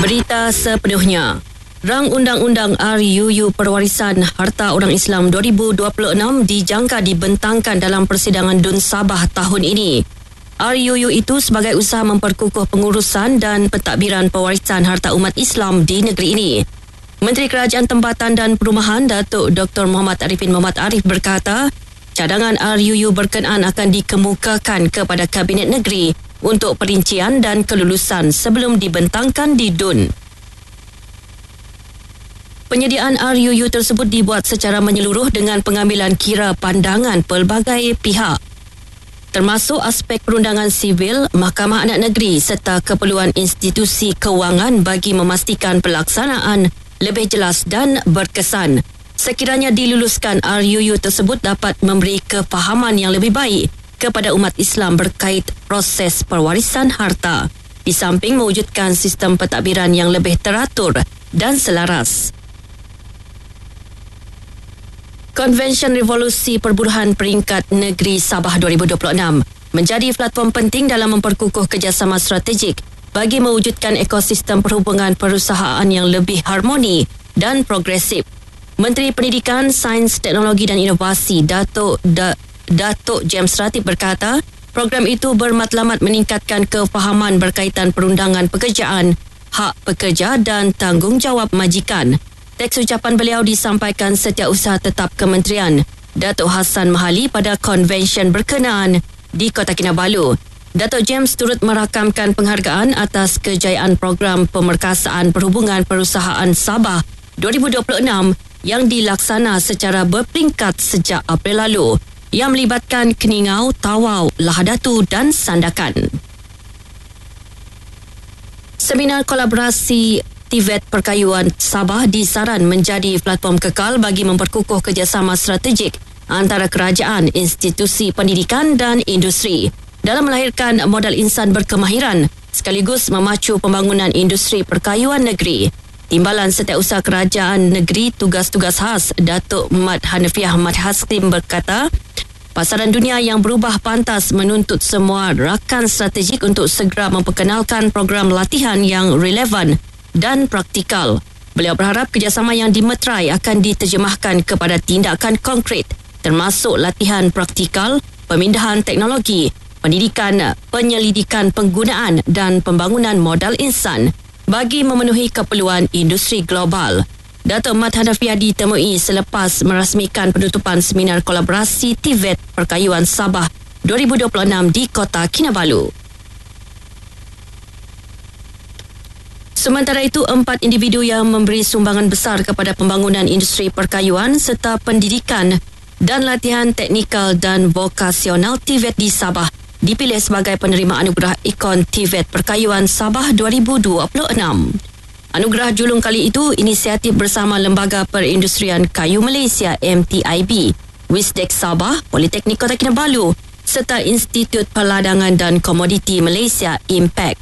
Berita sepenuhnya. Rang Undang-Undang RUU Perwarisan Harta Orang Islam 2026 dijangka dibentangkan dalam persidangan DUN Sabah tahun ini. RUU itu sebagai usaha memperkukuh pengurusan dan pentadbiran pewarisan harta umat Islam di negeri ini. Menteri Kerajaan Tempatan dan Perumahan Datuk Dr. Muhammad Arifin Muhammad Arif berkata, cadangan RUU berkenaan akan dikemukakan kepada Kabinet Negeri untuk perincian dan kelulusan sebelum dibentangkan di DUN. Penyediaan RUU tersebut dibuat secara menyeluruh dengan pengambilan kira pandangan pelbagai pihak, termasuk aspek perundangan sivil, Mahkamah Anak Negeri serta keperluan institusi kewangan bagi memastikan pelaksanaan lebih jelas dan berkesan. Sekiranya diluluskan, RUU tersebut dapat memberi kefahaman yang lebih baik kepada umat Islam berkait proses perwarisan harta, di samping mewujudkan sistem pentadbiran yang lebih teratur dan selaras. Konvensyen Revolusi Perburuhan Peringkat Negeri Sabah 2026 menjadi platform penting dalam memperkukuh kerjasama strategik bagi mewujudkan ekosistem perhubungan perusahaan yang lebih harmoni dan progresif. Menteri Pendidikan, Sains, Teknologi dan Inovasi Datuk James Ratib berkata, program itu bermatlamat meningkatkan kefahaman berkaitan perundangan pekerjaan, hak pekerja dan tanggungjawab majikan. Teks ucapan beliau disampaikan Setiausaha Tetap Kementerian Datuk Hassan Mahali pada konvensyen berkenaan di Kota Kinabalu. Datuk James turut merakamkan penghargaan atas kejayaan program pemerkasaan perhubungan perusahaan Sabah 2026 yang dilaksana secara berperingkat sejak April lalu, yang melibatkan Keningau, Tawau, Lahadatu dan Sandakan. Seminar kolaborasi TVET Perkayuan Sabah disaran menjadi platform kekal bagi memperkukuh kerjasama strategik antara kerajaan, institusi pendidikan dan industri dalam melahirkan modal insan berkemahiran sekaligus memacu pembangunan industri perkayuan negeri. Timbalan Setiausaha Kerajaan Negeri Tugas-Tugas Khas Datuk Mat Hanafiah Mat Haskim berkata, pasaran dunia yang berubah pantas menuntut semua rakan strategik untuk segera memperkenalkan program latihan yang relevan dan praktikal. Beliau berharap kerjasama yang dimeterai akan diterjemahkan kepada tindakan konkret, termasuk latihan praktikal, pemindahan teknologi, pendidikan, penyelidikan penggunaan dan pembangunan modal insan bagi memenuhi keperluan industri global. Datuk Mat Hanafiah ditemui selepas merasmikan penutupan seminar kolaborasi TVET Perkayuan Sabah 2026 di Kota Kinabalu. Sementara itu, 4 individu yang memberi sumbangan besar kepada pembangunan industri perkayuan serta pendidikan dan latihan teknikal dan vokasional TVET di Sabah dipilih sebagai penerima anugerah ikon TVET Perkayuan Sabah 2026. Anugerah julung kali itu inisiatif bersama Lembaga Perindustrian Kayu Malaysia MTIB, Wisdek Sabah, Politeknik Kota Kinabalu serta Institut Perladangan dan Komoditi Malaysia Impact.